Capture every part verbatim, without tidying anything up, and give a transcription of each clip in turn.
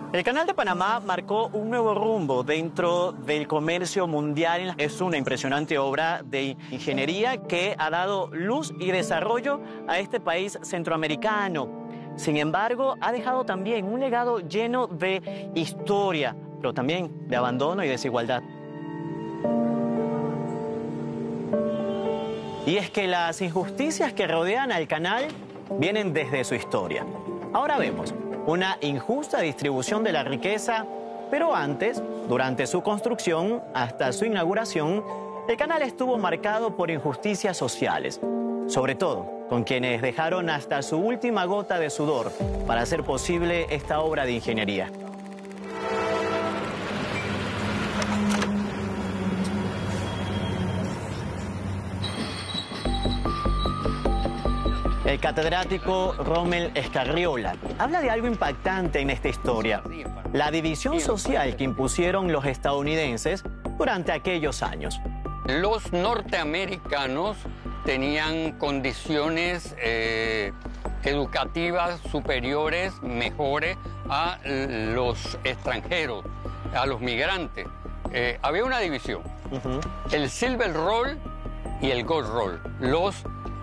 El Canal de Panamá marcó un nuevo rumbo dentro del comercio mundial. Es una impresionante obra de ingeniería que ha dado luz y desarrollo a este país centroamericano. Sin embargo, ha dejado también un legado lleno de historia, pero también de abandono y desigualdad. Y es que las injusticias que rodean al canal vienen desde su historia. Ahora vemos una injusta distribución de la riqueza, pero antes, durante su construcción hasta su inauguración, el canal estuvo marcado por injusticias sociales, sobre todo con quienes dejaron hasta su última gota de sudor para hacer posible esta obra de ingeniería. El catedrático Rommel Escarriola habla de algo impactante en esta historia: la división social que impusieron los estadounidenses durante aquellos años. Los norteamericanos tenían condiciones eh, educativas superiores, mejores a los extranjeros, a los migrantes. Eh, había una división, uh-huh. El Silver Roll y el Gold Roll. Los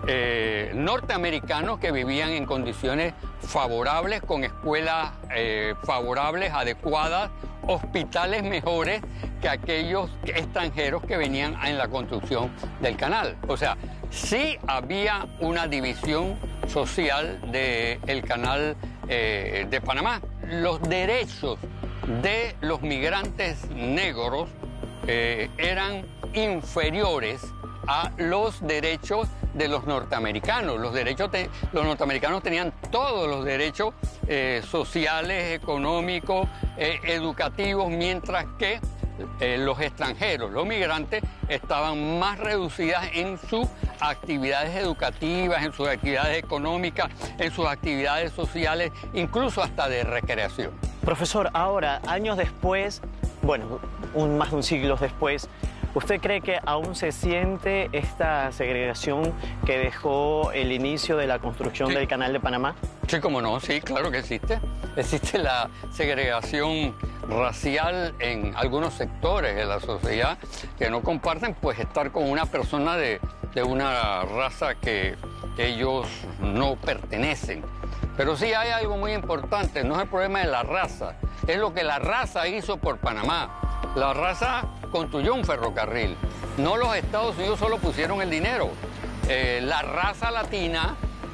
Eh, norteamericanos que vivían en condiciones favorables, con escuelas eh, favorables, adecuadas, hospitales mejores que aquellos extranjeros que venían en la construcción del canal. O sea, sí había una división social del canal eh, de Panamá. Los derechos de los migrantes negros eh, eran inferiores a los derechos de los norteamericanos. Los derechos de, los norteamericanos tenían todos los derechos eh, sociales, económicos, eh, educativos, mientras que eh, los extranjeros, los migrantes, estaban más reducidas en sus actividades educativas, en sus actividades económicas, en sus actividades sociales, incluso hasta de recreación. Profesor, ahora, años después, bueno, un, más de un siglo después, ¿usted cree que aún se siente esta segregación que dejó el inicio de la construcción sí. del Canal de Panamá? Sí, cómo no, sí, claro que existe. Existe la segregación racial en algunos sectores de la sociedad que no comparten pues estar con una persona de, de una raza que ellos no pertenecen. Pero sí hay algo muy importante, no es el problema de la raza, es lo que la raza hizo por Panamá. La raza construyó un ferrocarril, no los Estados Unidos solo pusieron el dinero. Eh, la raza latina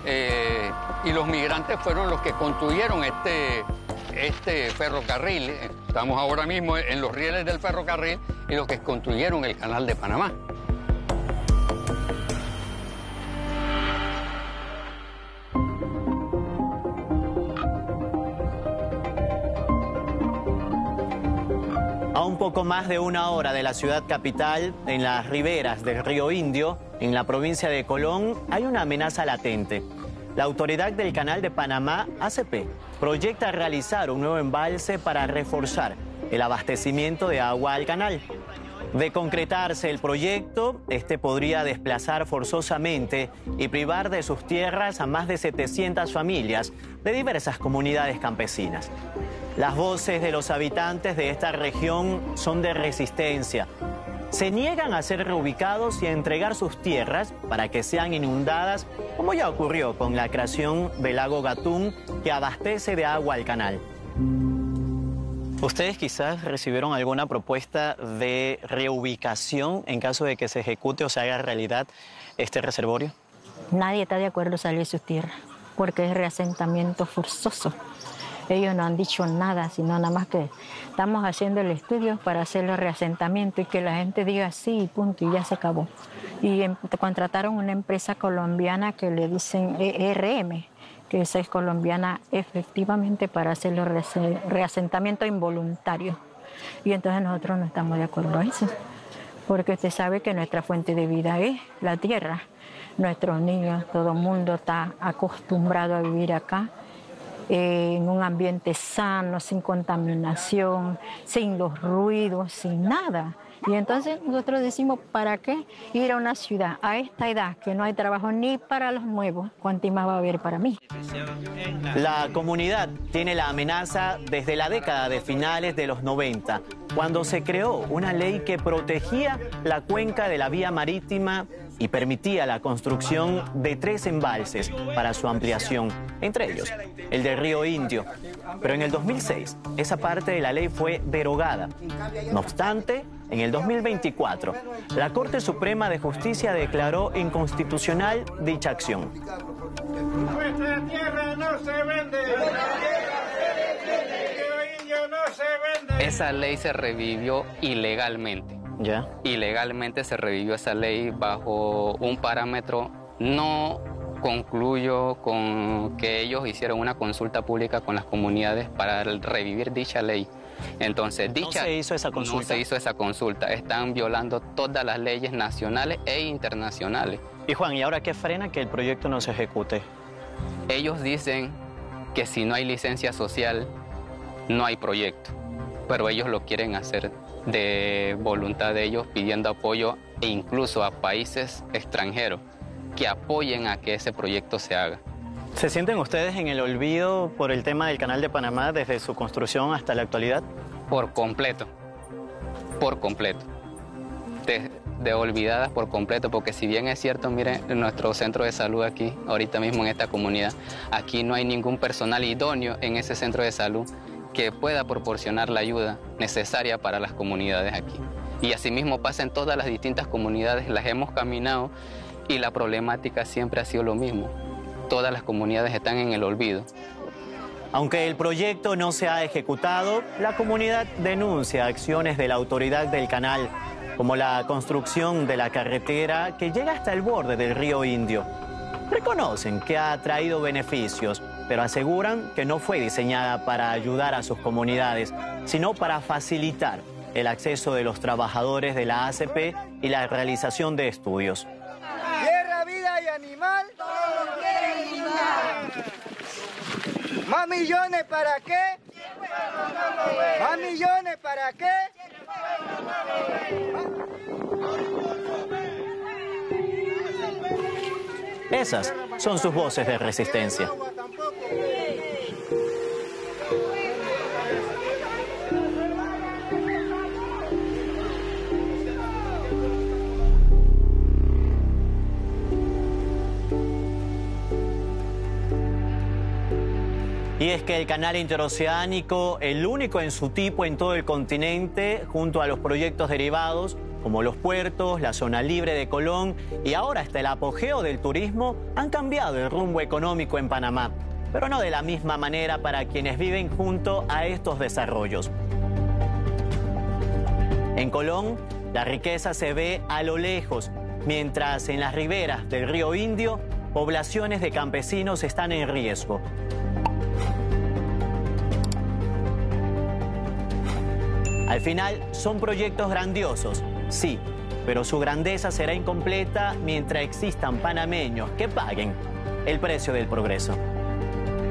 eh, y los migrantes fueron los que construyeron este, este ferrocarril. Estamos ahora mismo en los rieles del ferrocarril y los que construyeron el Canal de Panamá. A un poco más de una hora de la ciudad capital, en las riberas del río Indio, en la provincia de Colón, hay una amenaza latente. La autoridad del Canal de Panamá, A C P, proyecta realizar un nuevo embalse para reforzar el abastecimiento de agua al canal. De concretarse el proyecto, este podría desplazar forzosamente y privar de sus tierras a más de setecientas familias de diversas comunidades campesinas. Las voces de los habitantes de esta región son de resistencia. Se niegan a ser reubicados y a entregar sus tierras para que sean inundadas, como ya ocurrió con la creación del lago Gatún, que abastece de agua al canal. ¿Ustedes quizás recibieron alguna propuesta de reubicación en caso de que se ejecute o se haga realidad este reservorio? Nadie está de acuerdo en salir de sus tierras, porque es reasentamiento forzoso. Ellos no han dicho nada, sino nada más que estamos haciendo el estudio para hacer el reasentamiento y que la gente diga sí y punto, y ya se acabó. Y em, contrataron una empresa colombiana que le dicen E R M, que esa es colombiana efectivamente para hacer el reasentamiento involuntario. Y entonces nosotros no estamos de acuerdo a eso, porque usted sabe que nuestra fuente de vida es la tierra. Nuestros niños, todo el mundo está acostumbrado a vivir acá, Eh, en un ambiente sano, sin contaminación, sin los ruidos, sin nada. Y entonces nosotros decimos, ¿para qué ir a una ciudad a esta edad que no hay trabajo ni para los nuevos? ¿Cuánto más va a haber para mí? La comunidad tiene la amenaza desde la década de finales de los noventa, cuando se creó una ley que protegía la cuenca de la vía marítima y permitía la construcción de tres embalses para su ampliación, entre ellos el del Río Indio. Pero en el dos mil seis, esa parte de la ley fue derogada. No obstante, en el dos mil veinticuatro, la Corte Suprema de Justicia declaró inconstitucional dicha acción. Nuestra tierra no se vende. Río Indio no se vende. Esa ley se revivió ilegalmente. ¿Ya? Ilegalmente se revivió esa ley bajo un parámetro. No concluyo con que ellos hicieron una consulta pública con las comunidades para revivir dicha ley. Entonces, dicha, ¿No se hizo esa consulta? No se hizo esa consulta. Están violando todas las leyes nacionales e internacionales. Y Juan, ¿y ahora qué frena que el proyecto no se ejecute? Ellos dicen que si no hay licencia social, no hay proyecto. Pero ellos lo quieren hacer de voluntad de ellos, pidiendo apoyo e incluso a países extranjeros que apoyen a que ese proyecto se haga. ¿Se sienten ustedes en el olvido por el tema del Canal de Panamá desde su construcción hasta la actualidad? Por completo, por completo. De, de olvidadas por completo, porque si bien es cierto, miren, nuestro centro de salud aquí, ahorita mismo en esta comunidad, aquí no hay ningún personal idóneo en ese centro de salud que pueda proporcionar la ayuda necesaria para las comunidades aquí. Y asimismo pasa en todas las distintas comunidades, las hemos caminado y la problemática siempre ha sido lo mismo. Todas las comunidades están en el olvido. Aunque el proyecto no se ha ejecutado, la comunidad denuncia acciones de la autoridad del canal, como la construcción de la carretera que llega hasta el borde del Río Indio. Reconocen que ha traído beneficios, pero aseguran que no fue diseñada para ayudar a sus comunidades, sino para facilitar el acceso de los trabajadores de la A C P y la realización de estudios. Tierra, vida y animal, todos lo quieren eliminar. ¿Más millones para qué? ¿Más millones para qué? Esas son sus voces de resistencia. Y es que el canal interoceánico, el único en su tipo en todo el continente, junto a los proyectos derivados, como los puertos, la zona libre de Colón y ahora hasta el apogeo del turismo, han cambiado el rumbo económico en Panamá, pero no de la misma manera para quienes viven junto a estos desarrollos. En Colón, la riqueza se ve a lo lejos, mientras en las riberas del Río Indio, poblaciones de campesinos están en riesgo. Al final, son proyectos grandiosos, sí, pero su grandeza será incompleta mientras existan panameños que paguen el precio del progreso.